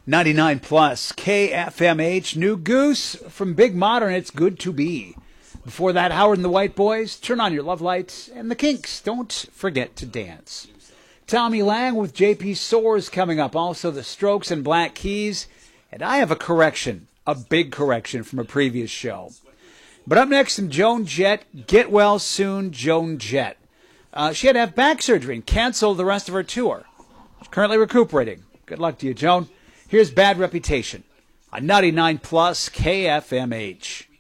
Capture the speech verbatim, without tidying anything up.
ninety-nine plus K F M H. New Goose from Big Modern. It's good to be. Before that, Howard and the White Boys. Turn on your love lights. And the Kinks. Don't forget to dance. Tommy Lang with J P Soares coming up. Also the Strokes and Black Keys. And I have a correction. A big correction from a previous show. But up next, some Joan Jett. Get well soon, Joan Jett. Uh, she had to have back surgery and cancel the rest of her tour. She's currently recuperating. Good luck to you, Joan. Here's Bad Reputation on ninety-nine plus K F M H.